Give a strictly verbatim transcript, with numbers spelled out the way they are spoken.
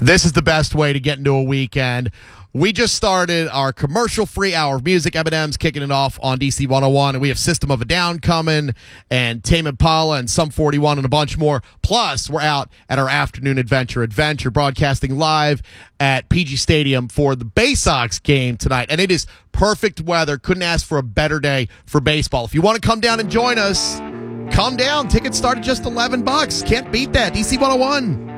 This is the best way to get into a weekend. We just started our commercial-free hour of music. Eminem's kicking it off on D C one oh one, and we have System of a Down coming, and Tame Impala, and Sum forty-one, and a bunch more. Plus, we're out at our afternoon adventure adventure, broadcasting live at P G Stadium for the Bay Sox game tonight. And it is perfect weather. Couldn't ask for a better day for baseball. If you want to come down and join us, come down. Tickets start at just eleven bucks. Can't beat that. D C one oh one.